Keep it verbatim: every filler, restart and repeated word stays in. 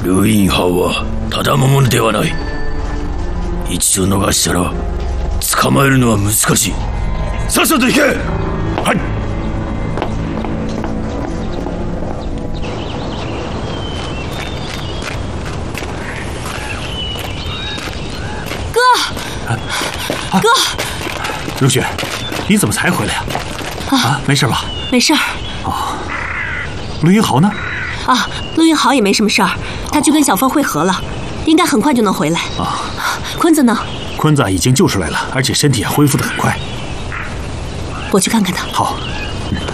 ルインハオはただのものではない。一度逃したら捕まえるのは難しい。さっさと行け。はい。 哥，哥，如雪，你怎么才回来呀？啊，没事吧？ 没事儿。 哦，陆云豪呢？ 啊，陆云豪也没什么事儿，他去跟小凤会合了，应该很快就能回来。 啊， 坤子呢？ 坤子已经救出来了，而且身体也恢复得很快。 我去看看他。 好。